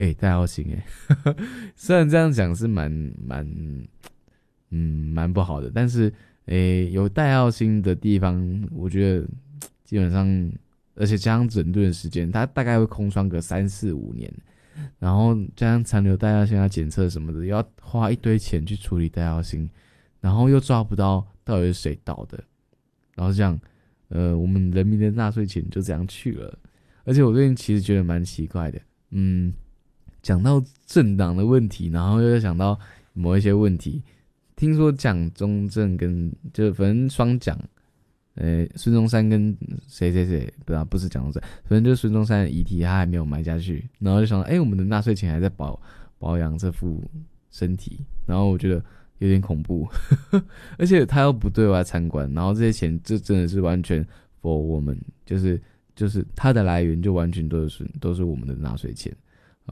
戴耀星虽然这样讲是蛮不好的，但是有戴耀星的地方，我觉得基本上，而且加上整顿的时间，它大概会空窗个3-4-5年，然后加上残留戴耀星要检测什么的，要花一堆钱去处理戴耀星，然后又抓不到到底是谁倒的，然后这样，我们人民的纳税钱就这样去了。而且我最近其实觉得蛮奇怪的，讲到政党的问题，然后又想到某一些问题，听说蒋中正跟就反正双蒋，孙中山跟谁不是蒋中正，反正就是孙中山的遗体他还没有埋下去，然后就想到我们的纳税钱还在保养这副身体，然后我觉得有点恐怖，而且他又不对外参观，然后这些钱这真的是完全 for 我们，就是它的来源就完全都是我们的纳税钱。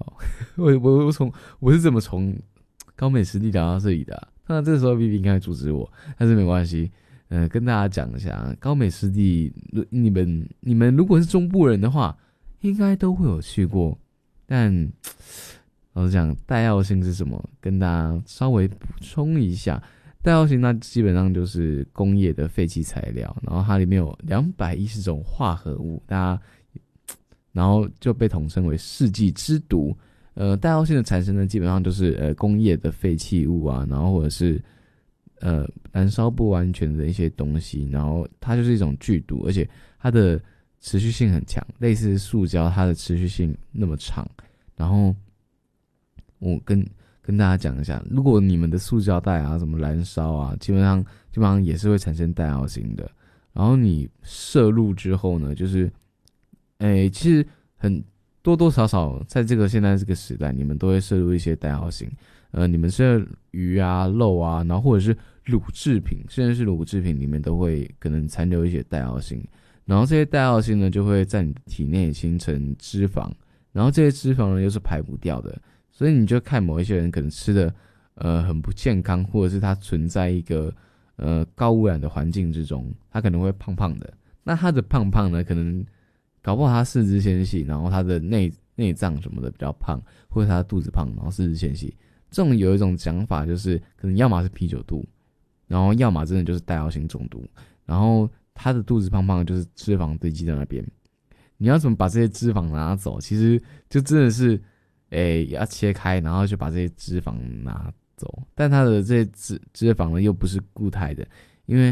我是怎么从高美湿地聊到这里的那这个时候 BB 应该会阻止我，但是没关系。跟大家讲一下，高美湿地，你们如果是中部人的话，应该都会有去过。但老实讲，戴耀星是什么？跟大家稍微补充一下，戴耀星它基本上就是工业的废弃材料，然后它里面有210种化合物，然后就被统称为世纪之毒。戴耀星的产生呢，基本上就是工业的废弃物啊，然后或者是燃烧不完全的一些东西，然后它就是一种剧毒，而且它的持续性很强，类似塑胶，它的持续性那么长。然后我跟大家讲一下，如果你们的塑胶袋啊什么燃烧啊，基本上也是会产生戴耀星的。然后你摄入之后呢，就是其实很多多少少在现在这个时代，你们都会摄入一些戴耀星。你们吃的鱼啊、肉啊，然后或者是乳制品，甚至是乳制品里面都会可能残留一些戴耀星。然后这些戴耀星呢，就会在你的体内形成脂肪，然后这些脂肪呢又是排不掉的，所以你就看某一些人可能吃的很不健康，或者是他存在一个高污染的环境之中，他可能会胖胖的。那他的胖呢，可能搞不好他四肢纤细，然后他的内脏什么的比较胖，或者他肚子胖，然后四肢纤细。这种有一种讲法，就是可能要么是啤酒肚，然后要么真的就是戴耀星中毒，然后他的肚子胖胖的就是脂肪堆积在那边。你要怎么把这些脂肪拿走？其实就真的是要切开，然后就把这些脂肪拿走。但它的这些脂肪呢，又不是固态的，因为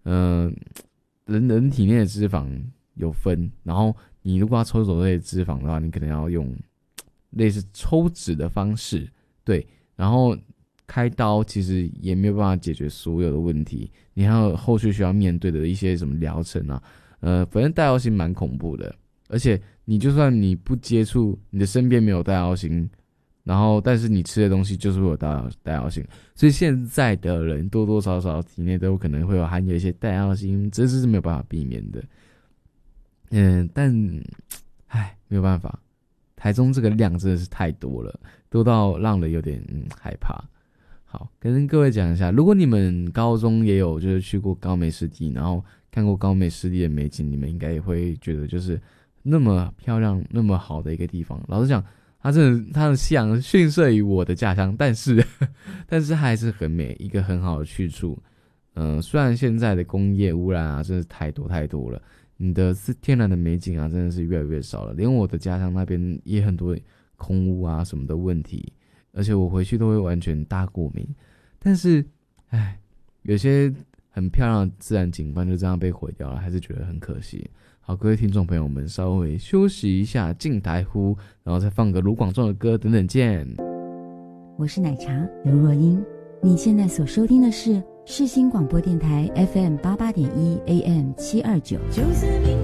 人体内的脂肪有分，然后你如果要抽走这些脂肪的话，你可能要用类似抽脂的方式，对，然后开刀其实也没有办法解决所有的问题，你还有后续需要面对的一些什么疗程啊，反正戴耀星蛮恐怖的，而且你就算你不接触，你的身边没有戴耀星，然后但是你吃的东西就是会有戴耀星，所以现在的人多多少少体内都有可能会有含有一些戴耀星，这是没有办法避免的。但没有办法，台中这个量真的是太多了，多到让人有点害怕。好，跟各位讲一下，如果你们高中也有就是去过高美湿地，然后看过高美湿地的美景，你们应该也会觉得就是那么漂亮、那么好的一个地方。老实讲，它的夕阳逊色于我的家乡，但是它还是很美，一个很好的去处。虽然现在的工业污染啊，真的太多了，你的天然的美景啊，真的是越来越少了。连我的家乡那边也很多空污啊什么的问题，而且我回去都会完全大过敏。但是，有些很漂亮的自然景观就这样被毁掉了，还是觉得很可惜。好，各位听众朋友们，稍微休息一下，进台呼，然后再放个卢广仲的歌，等等见。 我是奶茶刘若英，你现在所收听的是世新广播电台 FM 88.1 AM 729。